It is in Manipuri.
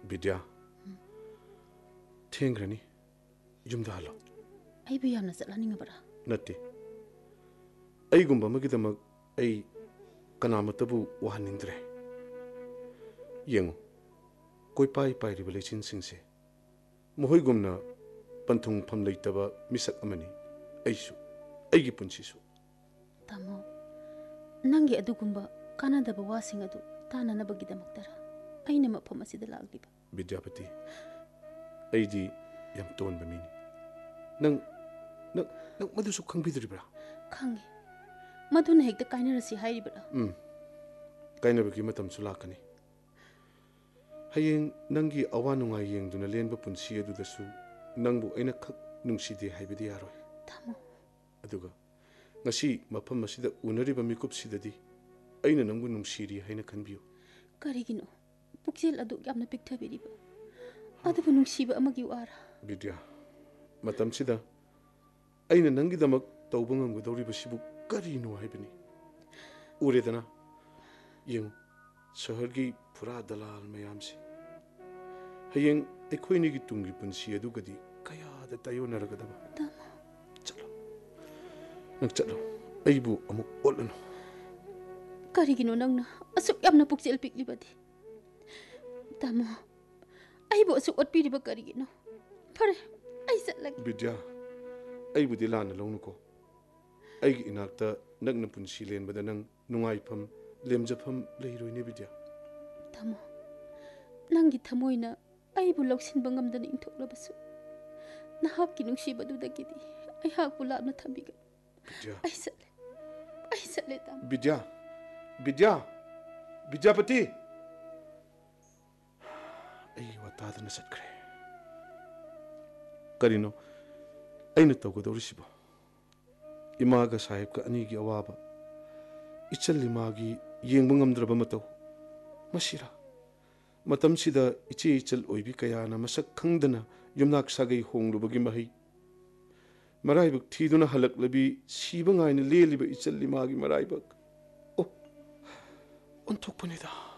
Bidya Tengrani Yumdalo I be on a running about Natti I gumba magidamag ay kanamatabu wahanindre Yengo Koi pai pai revelation singse Mohoy gumna pantung pamlaitaba misak amani Aisu Aigi punsisu Tamo Nangi adugumba Kanadaba wasing adu Tana nabagidamaktara Aina mapamasi the lagiba Vidyapati Aidi yam ton bamini Nang madusu kang bidribra Kangi Maduna hek the kind of si haibra Kaina bagi matam sulakani Hayeng nangi awanunga yeng duna lenba punsi adu dasu Nangbu aina kak nungsidi haibidi aroi Tamo Aduga Ngasi mapam masida unariba mikup sidadi Aina nangbu nungsiri haina kanbiyo Karigino Puksil adu yamna picture biriba Adu punung siba amagi wara Bidya Matam sida Aina nangi damak taubangam gudoriba sibu Karino haibini Uredana Yeng Sahargi pura dalal mayamsi Hayeng Ekoini gi tungi punsi adu gadi Kaya da tayo naragadaba Tamo Chalo Nagchalo Aibu amuk olano Karigino nangna Asuk yamna puksil piklibadi Tamo Aibu asuk ot piriba karigino Pare Aisa lagi Bidya Aibu dilana launuko Aigi inakta Nagna punsi len badanang Nungaipam Lemjapam Lehiroine Bidya Tamo Nangi tamoina Aibu loksin bangamdana intoklabasu Nahaki nungsibadudagidi Ay hakpu labna thambiga Bidya Aisa le tamo Bidya Vidyapati Ay watadana satkre Karino Aina tawgadorisibo Imaga sahib ka anigi awaba Ichal limagi yengba ngamdraba mataw Masira Matam sida ichal oibi kayana masak khangdana yumnak sagay honglubagi mahay Maraybag thiduna halak labi siba ngayna leliba ichal limagi maraybag Oh Untok panida